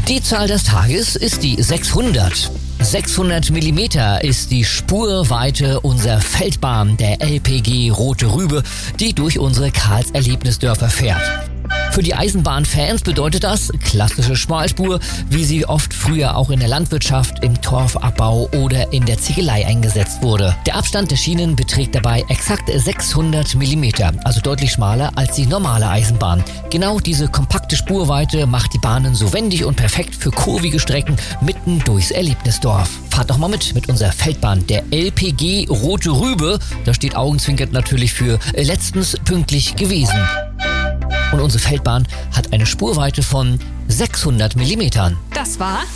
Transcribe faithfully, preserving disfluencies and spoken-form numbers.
Die Zahl des Tages ist die sechshundert. sechshundert Millimeter ist die Spurweite unserer Feldbahn, der L P G Rote Rübe, die durch unsere Karls-Erlebnisdörfer fährt. Für die Eisenbahnfans bedeutet das klassische Schmalspur, wie sie oft früher auch in der Landwirtschaft, im Torfabbau oder in der Ziegelei eingesetzt wurde. Der Abstand der Schienen beträgt dabei exakt sechshundert Millimeter, also deutlich schmaler als die normale Eisenbahn. Genau diese kompakte Spurweite macht die Bahnen so wendig und perfekt für kurvige Strecken mitten durchs Erlebnisdorf. Fahrt doch mal mit mit unserer Feldbahn, der L P G Rote Rübe. Da steht augenzwinkert natürlich für äh, letztens pünktlich gewesen. Und unsere Feldbahn hat eine Spurweite von sechshundert Millimetern. Das war